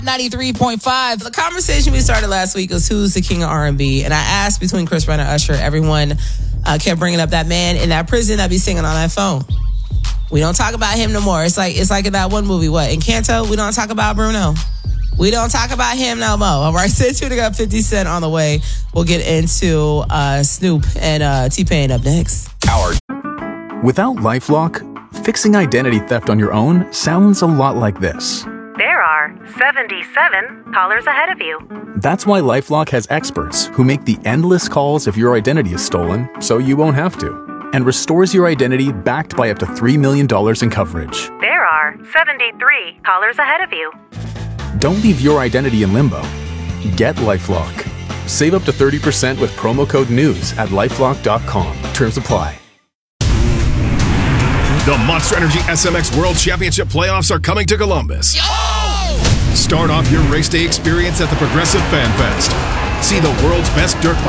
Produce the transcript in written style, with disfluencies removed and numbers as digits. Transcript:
93.5. The conversation we started last week was who's the king of R&B, and I asked between Chris Brown and Usher. Everyone kept bringing up that man in that prison that be singing on that phone. We don't talk about him no more. It's like in that one movie, what? Encanto? We don't talk about Bruno. We don't talk about him no more. All right, stay tuned. We got 50 Cent on the way. We'll get into Snoop and T-Pain up next. Without LifeLock, fixing identity theft on your own sounds a lot like this. There are 77 callers ahead of you. That's why LifeLock has experts who make the endless calls if your identity is stolen, so you won't have to, and restores your identity backed by up to $3 million in coverage. There are 73 callers ahead of you. Don't leave your identity in limbo. Get LifeLock. Save up to 30% with promo code NEWS at LifeLock.com. Terms apply. The Monster Energy SMX World Championship playoffs are coming to Columbus. Start off your race day experience at the Progressive Fan Fest. See the world's best dirt